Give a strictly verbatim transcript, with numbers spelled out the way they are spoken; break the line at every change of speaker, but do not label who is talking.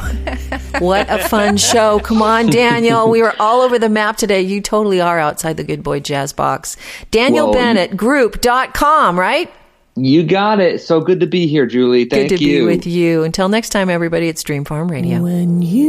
What a fun show. Come on, Daniel. We were all over the map today. You totally are outside the Good Boy Jazz box. Daniel
Well,
Bennett Group dot com, right?
You got it. So good to be here, Julie. Thank
Good to
you.
be with you. Until next time, everybody, it's Dream Farm Radio.
When you